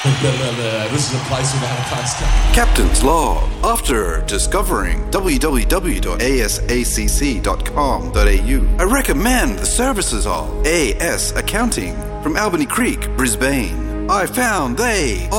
This is a place without a place. Captain's Log. After discovering www.asacc.com.au, I recommend the services of AS Accounting from Albany Creek, Brisbane. I found they